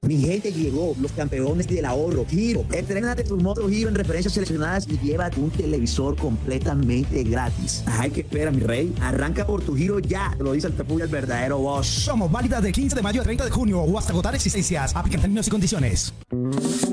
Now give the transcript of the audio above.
Mi gente, llegó los campeones del ahorro. Giro. Entrénate tu moto Giro en referencias seleccionadas y llévate un televisor completamente gratis. Ay, ¿qué espera, mi rey? Arranca por tu Giro ya. Te lo dice Altafulla, el verdadero boss. Somos válidas del 15 de mayo al 30 de junio o hasta agotar existencias. Aplican términos y condiciones.